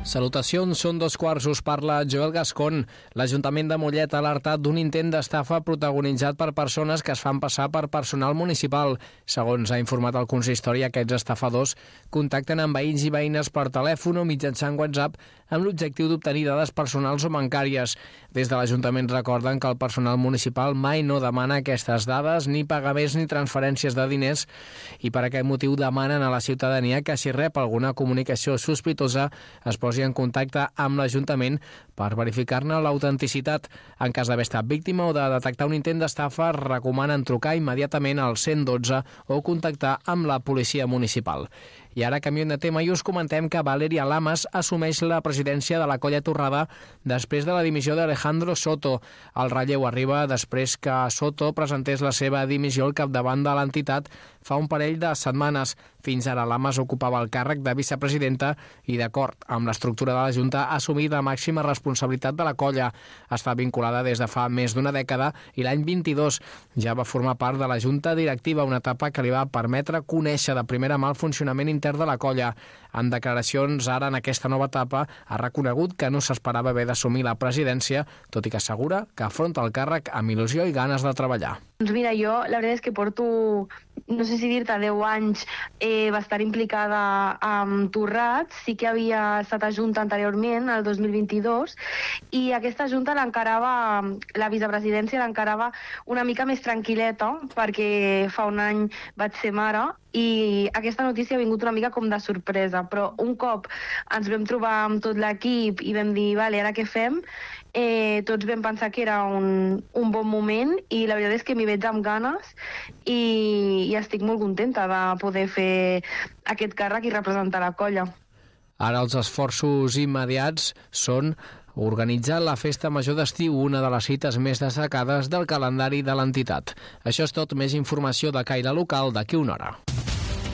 Salutacions, són 2:15, us parla Joel Gascon. L'Ajuntament de Mollet ha alertat d'un intent d'estafa protagonitzat per persones que es fan passar per personal municipal. Segons ha informat el consistori, aquests estafadors contacten amb veïns i veïnes per telèfon o mitjançant WhatsApp amb l'objectiu d'obtenir dades personals o bancàries. Des de l'Ajuntament recorden que el personal municipal mai no demana aquestes dades, ni pagaments ni transferències de diners, i per aquest motiu demanen a la ciutadania que si rep alguna comunicació sospitosa es posi en contacte amb l'Ajuntament per verificar-ne l'autenticitat. En cas d'haver estat víctima o de detectar un intent d'estafa, recomanen trucar immediatament al 112 o contactar amb la policia municipal. I ara canviem de tema i us comentem que Valeria Lamas assumeix la presidència de la Colla Torrada després de la dimissió d'Alejandro Soto. El relleu arriba després que Soto presentés la seva dimissió al capdavant de l'entitat fa un parell de setmanes. Fins ara Lamas ocupava el càrrec de vicepresidenta i, d'acord amb l'estructura de la Junta, ha assumit la màxima responsabilitat de la colla. Està vinculada des de fa més d'una dècada i l'any 22 ja va formar part de la Junta Directiva, una etapa que li va permetre conèixer de primera mà el funcionament intern de la colla. En declaracions ara en aquesta nova etapa ha reconegut que no s'esperava haver d'assumir la presidència, tot i que assegura que afronta el càrrec amb il·lusió i ganes de treballar. Doncs mira, jo la veritat és que porto, no sé si dir-te, 10 anys bastant implicada amb Torrats. Sí que havia estat a Junta anteriorment, el 2022, i aquesta Junta l'encarava, la vicepresidència l'encarava una mica més tranquil·leta, perquè fa un any vaig ser mare, i aquesta notícia ha vingut una mica com de sorpresa, però un cop ens vam trobar amb tot l'equip i vam dir, vale, ara què fem? Tots vam pensar que era un bon moment i la veritat és que m'hi veig amb ganes i estic molt contenta de poder fer aquest càrrec i representar la colla. Ara els esforços immediats són organitzar la Festa Major d'Estiu, una de les cites més destacades del calendari de l'entitat. Això és tot, més informació de caire local d'aquí una hora.